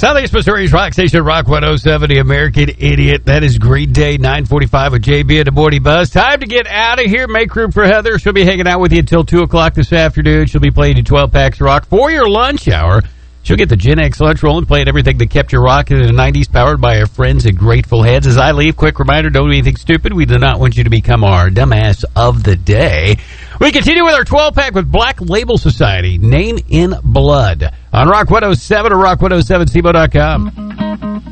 Southeast Missouri's rock station, Rock 107, the American Idiot. That is Green Day, 9:45 with JB and the Morning Buzz. Time to get out of here. Make room for Heather. She'll be hanging out with you until 2 o'clock this afternoon. She'll be playing you 12 packs of rock for your lunch hour. She'll get the Gen X lunch roll and playing everything that kept you rocking in the 90s, powered by our friends at Grateful Heads. As I leave, quick reminder, don't do anything stupid. We do not want you to become our dumbass of the day. We continue with our 12-pack with Black Label Society, Name in Blood, on Rock 107 or rock107cbo.com.